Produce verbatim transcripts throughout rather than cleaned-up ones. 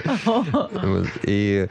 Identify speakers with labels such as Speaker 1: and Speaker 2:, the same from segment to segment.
Speaker 1: И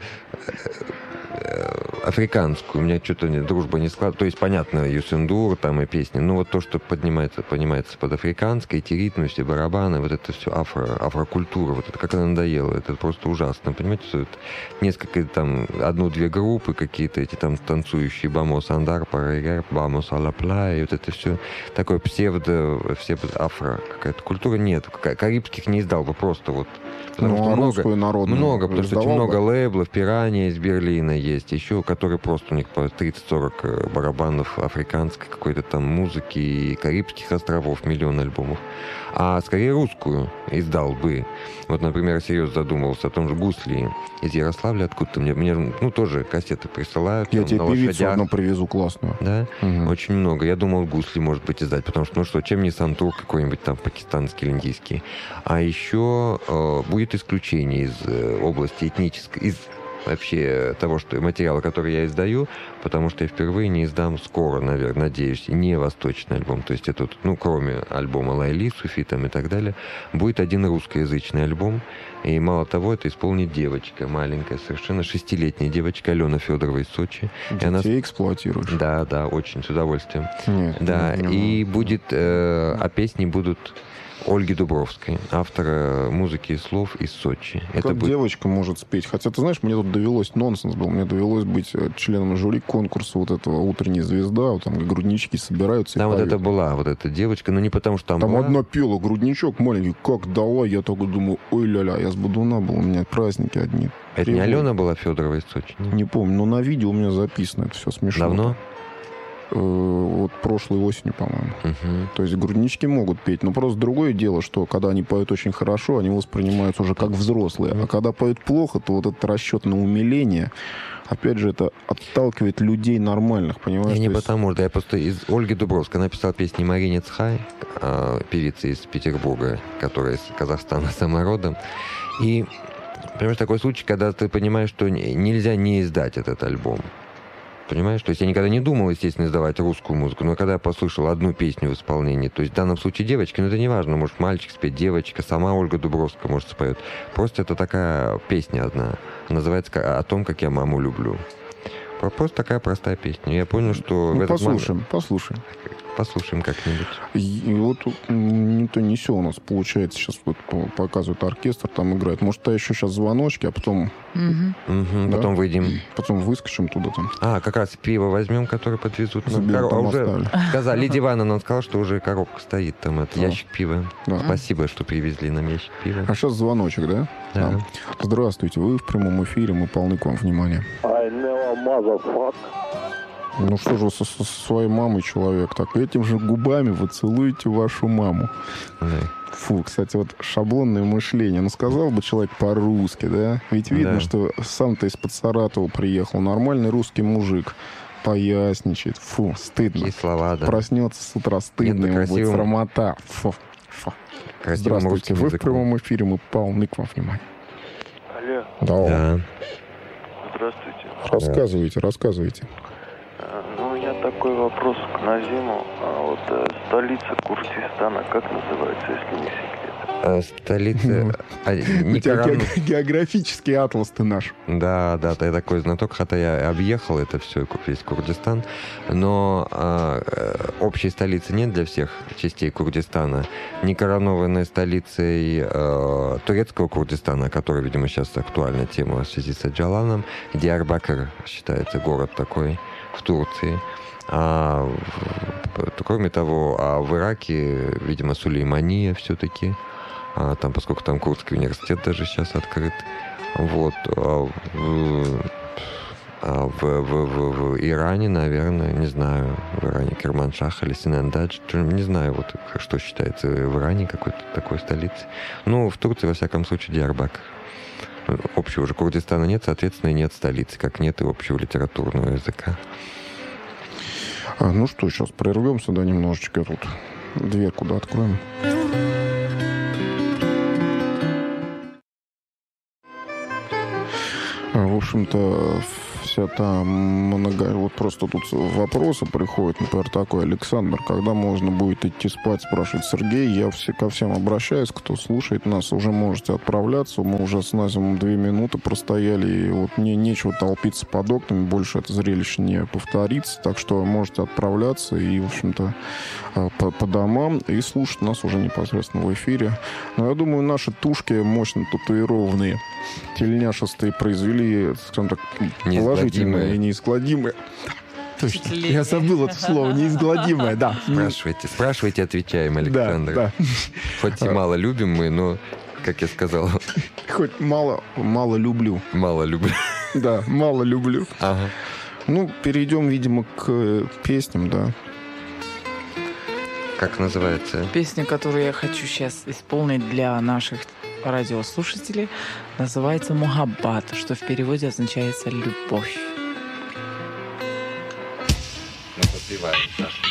Speaker 1: африканскую. У меня что-то дружба не складывается. То есть, понятно, Юсендур там и песни. Но вот то, что поднимается, поднимается под африканской, эти ритмы, все барабаны, вот это все афро, афрокультура, вот это как она надоела. Это просто ужасно. Понимаете, что это несколько там, одну-две группы какие-то, эти там танцующие бамос андар, парайгар, бамос алапла, и вот это все такое псевдо, псевдо афро какая-то культура. Нет, карибских не издал бы просто вот. Потому
Speaker 2: ну,
Speaker 1: что
Speaker 2: а
Speaker 1: много, много, потому что очень много лейблов, Пиранья из Берлина есть, еще, которые просто у них по тридцать-сорок барабанов африканской какой-то там музыки и Карибских островов, миллион альбомов. А скорее русскую издал бы. Вот, например, я серьезно задумывался о том же Гусли из Ярославля откуда-то. Мне, мне ну, тоже кассеты присылают.
Speaker 2: Я
Speaker 1: там,
Speaker 2: тебе певицу
Speaker 1: лошадях.
Speaker 2: одну привезу классную.
Speaker 1: Да?
Speaker 2: Угу.
Speaker 1: Очень много. Я думал, Гусли, может быть, издать. Потому что, ну что, чем не сантур какой-нибудь там пакистанский или индийский. А еще э, будет исключение из э, области этнической, из вообще того, что материала, который я издаю, потому что я впервые не издам скоро, наверное, надеюсь, не восточный альбом. То есть это, ну, кроме альбома Лайли, Суфи там и так далее, будет один русскоязычный альбом. И мало того, это исполнит девочка, маленькая, совершенно шестилетняя девочка Алена Федорова из Сочи.
Speaker 2: Детей она... эксплуатируешь?
Speaker 1: Да, да, очень, с удовольствием.
Speaker 2: Нет,
Speaker 1: да,
Speaker 2: не, не
Speaker 1: и могу. будет, э, а песни будут Ольги Дубровской, автора музыки и слов из Сочи.
Speaker 2: Как
Speaker 1: это будет...
Speaker 2: девочка может спеть? Хотя, ты знаешь, мне тут довелось, нонсенс был, мне довелось быть членом жюри конкурса вот этого «Утренняя звезда», вот там груднички собираются
Speaker 1: Там
Speaker 2: и
Speaker 1: вот
Speaker 2: поют.
Speaker 1: это была, вот эта девочка, но не потому что там
Speaker 2: Там
Speaker 1: была...
Speaker 2: одна пела, грудничок маленький, как дала, я только думаю, ой ля-ля, я с Бодуна был, у меня праздники одни.
Speaker 1: Это
Speaker 2: Тревог.
Speaker 1: не Алена была Федорова из Сочи?
Speaker 2: Не, не помню, но на видео у меня записано, это все смешно.
Speaker 1: Давно?
Speaker 2: Вот прошлой осенью, по-моему.
Speaker 1: Угу.
Speaker 2: То есть груднички могут петь, но просто другое дело, что когда они поют очень хорошо, они воспринимаются уже как взрослые. А когда поют плохо, то вот этот расчет на умиление, опять же, это отталкивает людей нормальных, понимаешь?
Speaker 1: Я не
Speaker 2: есть...
Speaker 1: потому, да, я просто из Ольги Дубровской написал песни Марине Цхай, певица из Петербурга, которая из Казахстана сама родом. И, понимаешь, такой случай, когда ты понимаешь, что нельзя не издать этот альбом. Понимаешь? То есть я никогда не думал, естественно, издавать русскую музыку, но когда я послушал одну песню в исполнении, то есть в данном случае девочки, ну это не важно, может мальчик спеть, девочка, сама Ольга Дубровская, может, споет. Просто это такая песня одна. Называется «О том, как я маму люблю». Просто такая простая песня. Я понял, что...
Speaker 2: Ну,
Speaker 1: в этот
Speaker 2: послушаем,
Speaker 1: момент...
Speaker 2: послушаем.
Speaker 1: Послушаем как-нибудь.
Speaker 2: И вот не то не все у нас получается. Сейчас вот показывают оркестр, там играет. Может, а еще сейчас звоночки, а потом...
Speaker 1: Угу. Угу, да? Потом выйдем.
Speaker 2: Потом выскочим туда там.
Speaker 1: А, как раз пиво возьмем, которое подвезут.
Speaker 2: Заберем,
Speaker 1: Кор...
Speaker 2: там
Speaker 1: уже сказали, Лидия Ивановна сказала, что уже коробка стоит, там это да. ящик пива. Да. Спасибо, что привезли нам ящик пива.
Speaker 2: А сейчас звоночек, да?
Speaker 1: Да.
Speaker 2: А. Здравствуйте, вы в прямом эфире, мы полны к вам внимания. Ну что же, со, со своей мамой человек так, этим же губами вы целуете вашу маму. Да. Фу, кстати, вот шаблонное мышление. Ну, сказал бы человек по-русски, да? Ведь видно, да. что сам-то из-под Саратова приехал. Нормальный русский мужик. Поясничает. Фу, стыдно.
Speaker 1: Какие слова, да.
Speaker 2: Проснется с утра стыдно, ему будет срамота. Фу, фу. Здравствуйте, вы языком. В прямом эфире, мы полны к вам внимания.
Speaker 3: Алло.
Speaker 2: Да.
Speaker 1: да.
Speaker 3: Здравствуйте.
Speaker 2: Рассказывайте, рассказывайте.
Speaker 3: Ну, у меня такой вопрос к Назиму. А вот э, столица Курдистана, как называется, если не секрет?
Speaker 1: А, столица... а,
Speaker 2: Никаран... Географический атлас ты наш.
Speaker 1: Да, да, ты такой знаток, хотя я объехал это все, весь Курдистан, но а, общей столицы нет для всех частей Курдистана. Не коронованной столицей а, турецкого Курдистана, который, видимо, сейчас актуальна тема в связи с Джаланом, Диарбакыр считается город такой в Турции. А, кроме того, а в Ираке, видимо, Сулеймания все-таки. А, там, поскольку там Курдский университет даже сейчас открыт. Вот. А в, а в, в, в, в Иране, наверное, не знаю, в Иране Керманшах или Синандадж, не знаю, вот что считается в Иране какой-то такой столицей. Ну, в Турции, во всяком случае, Диарбакыр. Общего же Курдистана нет, соответственно, и нет столицы, как нет и общего литературного языка.
Speaker 2: А, ну что, сейчас прервемся, да, немножечко тут. Дверь куда откроем. В общем-то, вся та много... Вот просто тут вопросы приходят, например, такой: Александр, когда можно будет идти спать, спрашивает Сергей. Я все, ко всем обращаюсь, кто слушает нас, уже можете отправляться. Мы уже с Назимом две минуты простояли, и вот не, нечего толпиться под окнами, больше это зрелище не повторится, так что можете отправляться и, в общем-то, по, по домам и слушать нас уже непосредственно в эфире. Но я думаю, наши тушки мощно татуированные, тельняшистые, произвели, скажем так, положительное и неизгладимое. Точно. Я забыл это слово. Неизгладимое, да.
Speaker 1: Спрашивайте, спрашивайте, отвечаем, Александр.
Speaker 2: Да, да.
Speaker 1: Хоть и мало любим мы, но, как я сказал...
Speaker 2: Хоть мало, мало люблю.
Speaker 1: Мало люблю.
Speaker 2: Да, мало люблю.
Speaker 1: Ага.
Speaker 2: Ну, перейдем, видимо, к песням, да.
Speaker 1: Как называется?
Speaker 4: Песня, которую я хочу сейчас исполнить для наших радиослушателей, называется «Мухаббат», что в переводе означает «любовь».
Speaker 1: Ну, подпеваем, Саша.